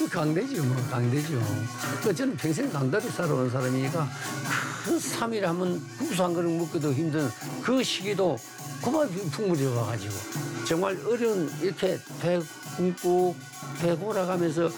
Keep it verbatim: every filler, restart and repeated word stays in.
그 강대죠, 뭐, 강대죠. 그 저는 평생 강다리 살아온 사람이니까 그 삼 일 하면 국수 한 그릇 먹기도 힘든 그 시기도 그만 풍물이 와가지고 정말 어려운 이렇게 배 굶고 배 골아가면서